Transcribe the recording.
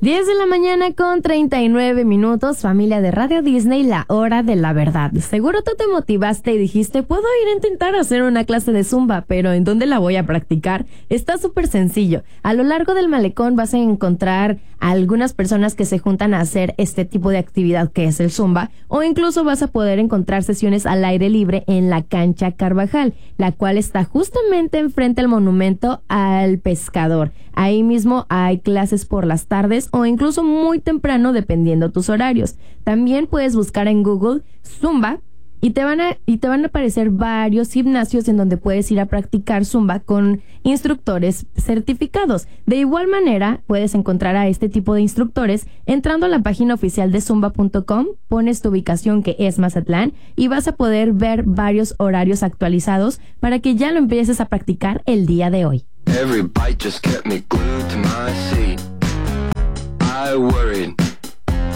10 de la mañana con 39 minutos, familia de Radio Disney, la hora de la verdad. Seguro tú te motivaste y dijiste, puedo ir a intentar hacer una clase de Zumba, pero ¿en dónde la voy a practicar? Está súper sencillo. A lo largo del malecón vas a encontrar a algunas personas que se juntan a hacer este tipo de actividad que es el Zumba, o incluso vas a poder encontrar sesiones al aire libre en la cancha Carvajal, la cual está justamente enfrente al monumento al pescador. Ahí mismo hay clases por las tardes o incluso muy temprano dependiendo tus horarios. También puedes buscar en Google Zumba y te van a aparecer varios gimnasios en donde puedes ir a practicar Zumba con instructores certificados. De igual manera, puedes encontrar a este tipo de instructores entrando a la página oficial de zumba.com, pones tu ubicación que es Mazatlán y vas a poder ver varios horarios actualizados para que ya lo empieces a practicar el día de hoy. Every bite just kept me glued to my seat. I worried